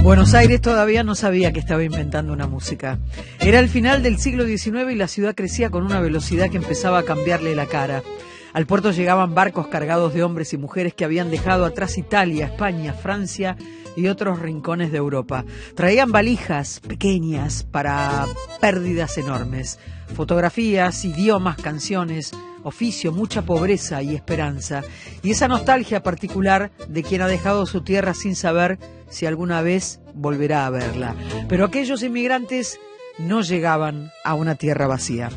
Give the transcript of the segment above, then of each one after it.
Buenos Aires todavía no sabía que estaba inventando una música. Era el final del siglo XIX y la ciudad crecía con una velocidad que empezaba a cambiarle la cara. Al puerto llegaban barcos cargados de hombres y mujeres que habían dejado atrás Italia, España, Francia y otros rincones de Europa. Traían valijas pequeñas para pérdidas enormes. Fotografías, idiomas, canciones, oficio, mucha pobreza y esperanza. Y esa nostalgia particular de quien ha dejado su tierra sin saber si alguna vez volverá a verla. Pero aquellos inmigrantes no llegaban a una tierra vacía.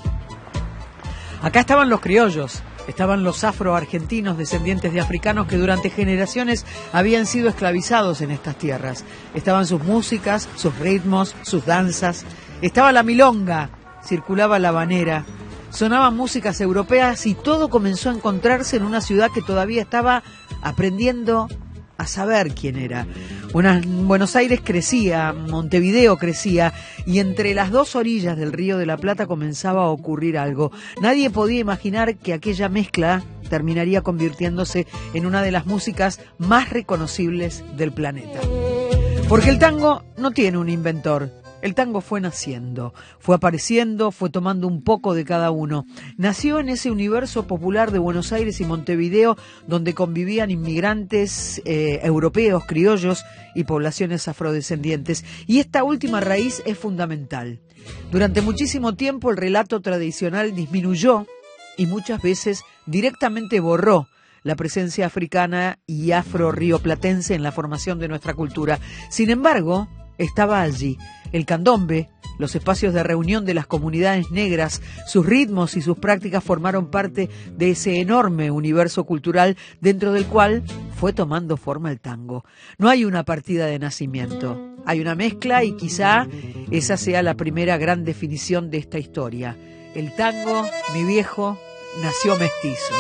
Acá estaban los criollos, estaban los afroargentinos descendientes de africanos que durante generaciones habían sido esclavizados en estas tierras. Estaban sus músicas, sus ritmos, sus danzas. Estaba la milonga, circulaba la habanera. Sonaban músicas europeas y todo comenzó a encontrarse en una ciudad que todavía estaba aprendiendo a saber quién era. Buenos Aires crecía, Montevideo crecía, y entre las dos orillas del Río de la Plata comenzaba a ocurrir algo. Nadie podía imaginar que aquella mezcla terminaría convirtiéndose en una de las músicas más reconocibles del planeta. Porque el tango no tiene un inventor. El tango fue naciendo, fue apareciendo, fue tomando un poco de cada uno. Nació en ese universo popular de Buenos Aires y Montevideo, donde convivían inmigrantes europeos, criollos y poblaciones afrodescendientes. Y esta última raíz es fundamental. Durante muchísimo tiempo el relato tradicional disminuyó y muchas veces directamente borró la presencia africana y afro-rioplatense en la formación de nuestra cultura. Sin embargo, estaba allí. El candombe, los espacios de reunión de las comunidades negras, sus ritmos y sus prácticas formaron parte de ese enorme universo cultural dentro del cual fue tomando forma el tango. No hay una partida de nacimiento, hay una mezcla y quizá esa sea la primera gran definición de esta historia. El tango, mi viejo, nació mestizo.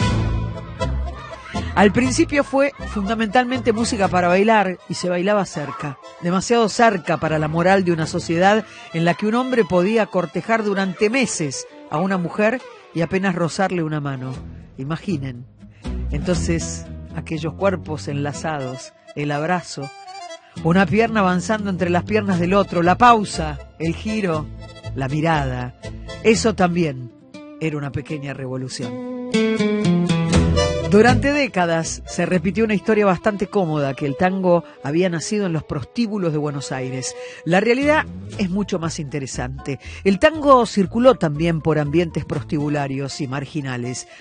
Al principio fue fundamentalmente música para bailar y se bailaba cerca, demasiado cerca para la moral de una sociedad en la que un hombre podía cortejar durante meses a una mujer y apenas rozarle una mano. Imaginen. Entonces, aquellos cuerpos enlazados, el abrazo, una pierna avanzando entre las piernas del otro, la pausa, el giro, la mirada. Eso también era una pequeña revolución. Durante décadas se repitió una historia bastante cómoda, que el tango había nacido en los prostíbulos de Buenos Aires. La realidad es mucho más interesante. El tango circuló también por ambientes prostibularios y marginales.